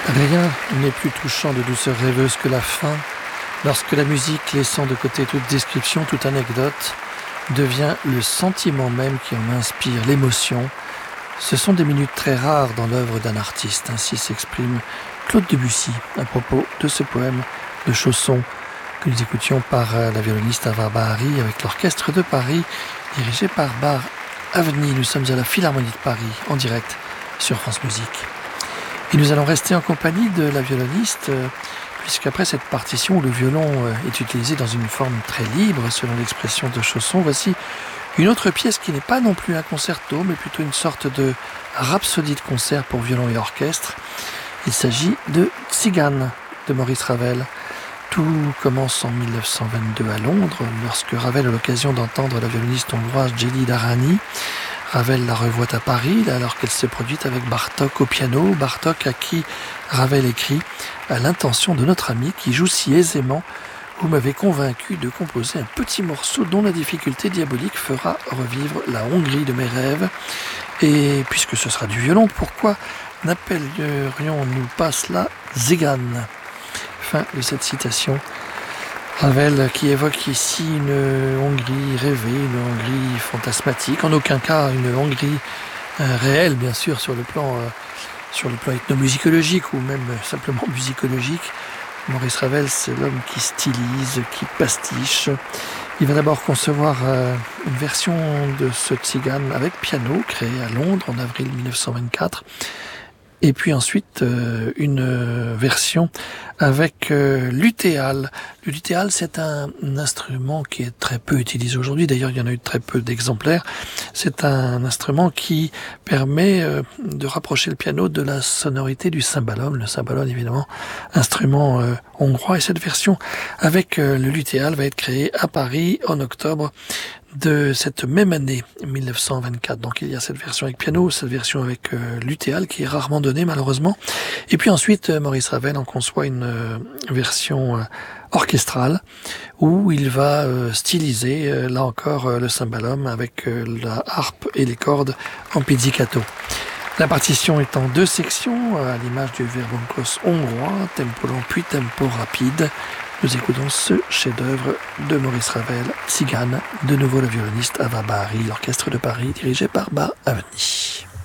Rien n'est plus touchant de douceur rêveuse que la fin, lorsque la musique, laissant de côté toute description, toute anecdote, devient le sentiment même qui en inspire l'émotion. Ce sont des minutes très rares dans l'œuvre d'un artiste, ainsi s'exprime Claude Debussy à propos de ce poème de Chausson que nous écoutions par la violoniste Ava Bahari avec l'Orchestre de Paris, dirigé par Bar Avni. Nous sommes à la Philharmonie de Paris, en direct sur France Musique. Et nous allons rester en compagnie de la violoniste, puisqu'après cette partition où le violon est utilisé dans une forme très libre, selon l'expression de Chausson, voici une autre pièce qui n'est pas non plus un concerto, mais plutôt une sorte de rhapsodie de concert pour violon et orchestre. Il s'agit de Tzigane de Maurice Ravel. Tout commence en 1922 à Londres, lorsque Ravel a l'occasion d'entendre la violoniste hongroise Géli Darani. Ravel la revoit à Paris, alors qu'elle se produit avec Bartók au piano. Bartók à qui Ravel écrit « À l'intention de notre ami qui joue si aisément, vous m'avez convaincu de composer un petit morceau dont la difficulté diabolique fera revivre la Hongrie de mes rêves. Et puisque ce sera du violon, pourquoi n'appellerions-nous pas cela Tzigane ?» Fin de cette citation. Ravel qui évoque ici une Hongrie rêvée, une Hongrie fantasmatique, en aucun cas une Hongrie réelle, bien sûr, sur le plan ethnomusicologique ou même simplement musicologique. Maurice Ravel, c'est l'homme qui stylise, qui pastiche. Il va d'abord concevoir une version de ce Tzigane avec piano, créé à Londres en avril 1924. Et puis ensuite une version avec l'utéal. Le lutéal, c'est un instrument qui est très peu utilisé aujourd'hui. D'ailleurs, il y en a eu très peu d'exemplaires. C'est un instrument qui permet de rapprocher le piano de la sonorité du cymbalum. Le cymbalum, évidemment, instrument hongrois. Et cette version avec le lutéal va être créée à Paris en octobre de cette même année, 1924. Donc il y a cette version avec piano, cette version avec lutéal qui est rarement donnée malheureusement. Et puis ensuite, Maurice Ravel en conçoit une version orchestrale où il va styliser, là encore, le cymbalum avec la harpe et les cordes en pizzicato. La partition est en deux sections, à l'image du violoncos hongrois, tempo lent puis tempo rapide. Nous écoutons ce chef-d'œuvre de Maurice Ravel, Tzigane, de nouveau la violoniste Ava Bahari, l'Orchestre de Paris, dirigé par Bar Avni.